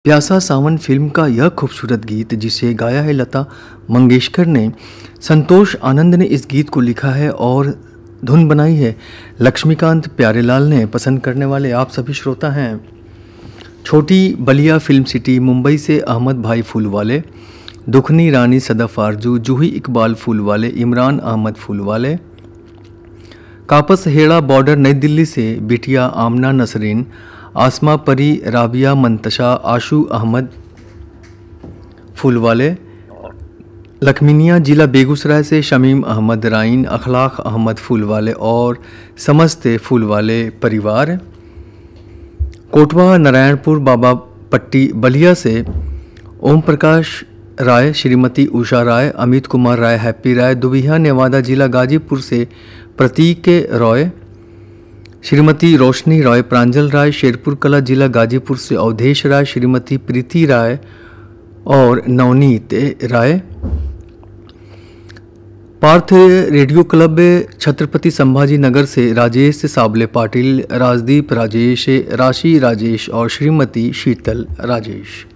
प्यासा सावन फिल्म का यह खूबसूरत गीत जिसे गाया है लता मंगेशकर ने, संतोष आनंद ने इस गीत को लिखा है और धुन बनाई है लक्ष्मीकांत प्यारेलाल ने। पसंद करने वाले आप सभी श्रोता हैं। छोटी बलिया फिल्म सिटी, मुंबई से अहमद भाई फूलवाले, दुखनी रानी सदफ आरजू, जूही इकबाल फूलवाले, इमरान अहमद फूलवाले, कापस हेड़ा बॉर्डर नई दिल्ली से बिटिया आमना नसरीन, आसमा परी, राबिया मंतशा, आशू अहमद फूलवाले, लखमीनिया जिला बेगूसराय से शमीम अहमद राइन, अखलाक अहमद फूलवाले और समस्त फूलवाले परिवार, कोटवा नारायणपुर बाबा पट्टी बलिया से ओम प्रकाश राय, श्रीमती उषा राय, अमित कुमार राय, हैप्पी राय, दुबिया नेवादा जिला गाजीपुर से प्रतीक रॉय, श्रीमती रोशनी राय, प्रांजल राय, शेरपुर कला जिला गाजीपुर से अवधेश राय, श्रीमती प्रीति राय और नवनीत राय, पार्थ रेडियो क्लब छत्रपति संभाजी नगर से राजेश साबले पाटिल, राजदीप राजेश, राशि राजेश और श्रीमती शीतल राजेश।